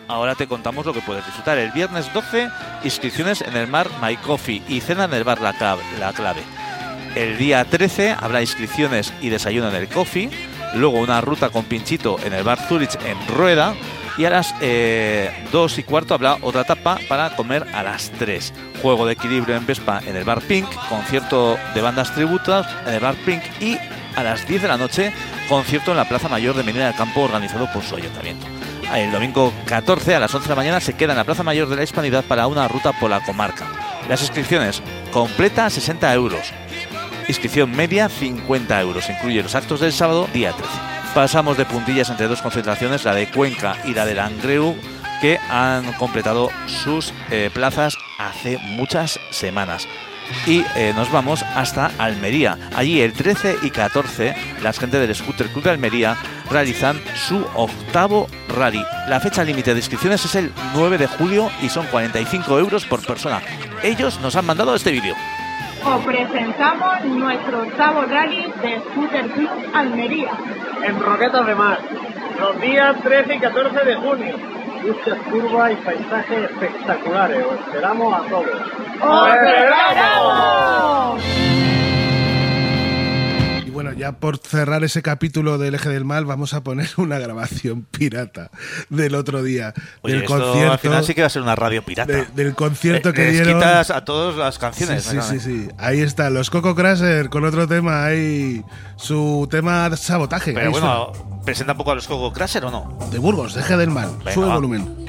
ahora te contamos lo que puedes disfrutar. El viernes 12, inscripciones en el bar My Coffee y cena en el bar La Clave. El día 13 habrá inscripciones y desayuno en el Coffee, luego una ruta con pinchito en el bar Zurich en Rueda, y a las 2:15 habrá otra etapa para comer a las 3. Juego de equilibrio en Vespa en el bar Pink, concierto de bandas tributas en el bar Pink, y a las 10 de la noche concierto en la Plaza Mayor de Medina del Campo organizado por su ayuntamiento. El domingo 14 a las 11 de la mañana se queda en la Plaza Mayor de la Hispanidad para una ruta por la comarca. Las inscripciones: completa 60 euros, inscripción media 50 euros, incluye los actos del sábado día 13. Pasamos de puntillas entre dos concentraciones, la de Cuenca y la de Langreo, que han completado sus plazas hace muchas semanas. Y nos vamos hasta Almería. Allí el 13 y 14 las gente del Scooter Club de Almería realizan su 8º rally. La fecha límite de inscripciones es el 9 de julio y son 45 euros por persona. Ellos nos han mandado este vídeo. Os presentamos nuestro 8º rally de Scooter Club Almería. En Roquetas de Mar, los días 13 y 14 de junio. Muchas curvas y paisajes espectaculares. Os esperamos a todos. ¡Os esperamos! Y bueno, ya por cerrar ese capítulo del Eje del Mal, vamos a poner una grabación pirata del otro día. Oye, del esto concierto, al final sí que va a ser una radio pirata. del concierto que les dieron. quitas a todas las canciones. Sí. Ahí está, los Coco Crasher con otro tema ahí, su tema Sabotaje. Pero ahí bueno, ¿presenta un poco a los Coco Crasher o no? de Burgos, de Eje del Mal. Venga, Sube el va. volumen.